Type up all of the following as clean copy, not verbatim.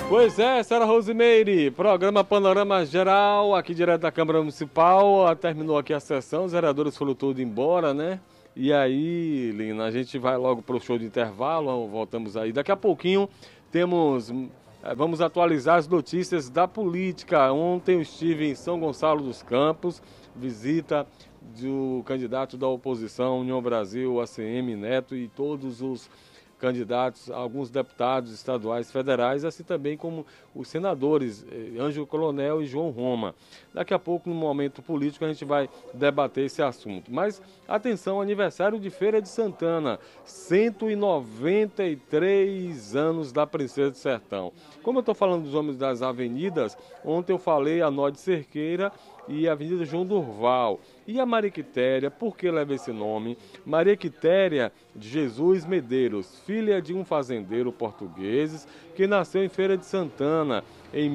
Pois é, senhora Rosimeire, programa Panorama Geral, aqui direto da Câmara Municipal. Terminou aqui a sessão, os vereadores foram todos embora, né? E aí, Lina, a gente vai logo para o show de intervalo, voltamos aí. Daqui a pouquinho vamos atualizar as notícias da política. Ontem eu estive em São Gonçalo dos Campos, visita do candidato da oposição, União Brasil, ACM Neto e todos os candidatos, alguns deputados estaduais, federais, assim também como os senadores Ângelo Coronel e João Roma. Daqui a pouco, no momento político, a gente vai debater esse assunto. Mas, atenção, aniversário de Feira de Santana, 193 anos da Princesa do Sertão. Como eu estou falando dos homens das avenidas, ontem eu falei a Nó de Cerqueira e a Avenida João Durval. E a Maria Quitéria, por que leva esse nome? Maria Quitéria de Jesus Medeiros, filha de um fazendeiro português que nasceu em Feira de Santana em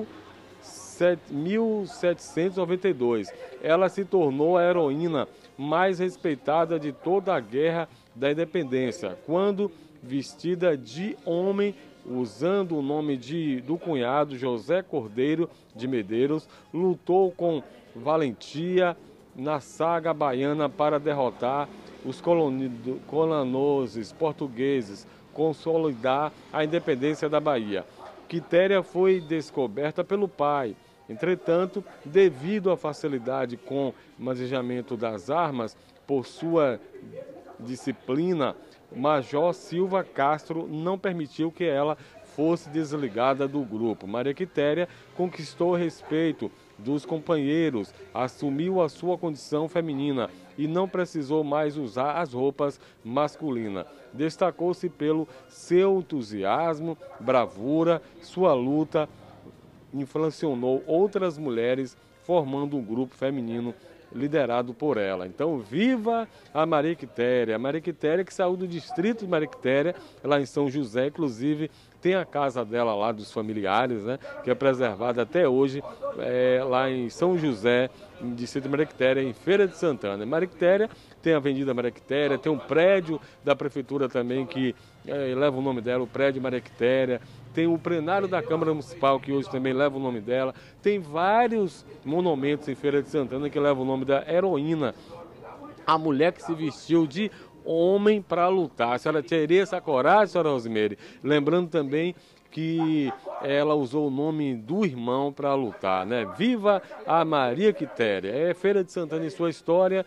1792. Ela se tornou a heroína mais respeitada de toda a Guerra da Independência, quando, vestida de homem, usando o nome do cunhado José Cordeiro de Medeiros, lutou com valentia na saga baiana para derrotar os colonizadores portugueses, consolidar a independência da Bahia. Quitéria foi descoberta pelo pai. Entretanto, devido à facilidade com o manejamento das armas, por sua disciplina, Major Silva Castro não permitiu que ela fosse desligada do grupo. Maria Quitéria conquistou o respeito dos companheiros, assumiu a sua condição feminina e não precisou mais usar as roupas masculinas. Destacou-se pelo seu entusiasmo, bravura, sua luta influenciou outras mulheres, formando um grupo feminino liderado por ela. Então, viva a Maria Quitéria! A Maria Quitéria que saiu do distrito de Maria Quitéria, lá em São José, inclusive tem a casa dela lá dos familiares, né, que é preservada até hoje, lá em São José, no distrito de Maria Quitéria, em Feira de Santana. Maria Quitéria tem a Avenida Maria Quitéria, tem um prédio da prefeitura também que leva o nome dela, o prédio Maria Quitéria. Tem o plenário da Câmara Municipal, que hoje também leva o nome dela. Tem vários monumentos em Feira de Santana que levam o nome da heroína, a mulher que se vestiu de homem para lutar. A senhora teria essa coragem, senhora Rosimeire? Lembrando também que ela usou o nome do irmão para lutar, né? Viva a Maria Quitéria! É Feira de Santana em sua história,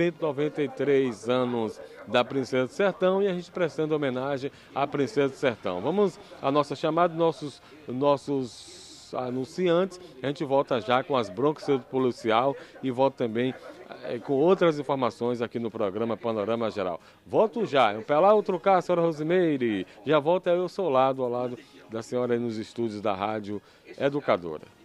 193 anos da Princesa do Sertão e a gente prestando homenagem à Princesa do Sertão. Vamos à nossa chamada, nossos anunciantes. A gente volta já com as broncas do policial e volta também com outras informações aqui no programa Panorama Geral. Volto já. Um pelar, outro cá, senhora Rosimeire. Já volta eu ao seu lado, ao lado da senhora aí nos estúdios da Rádio Educadora.